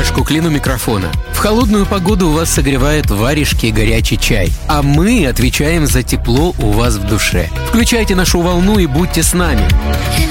поддержку клину микрофона. В холодную погоду вас согревает варежки и горячий чай, а мы отвечаем за тепло у вас в душе. Включайте нашу волну и будьте с нами.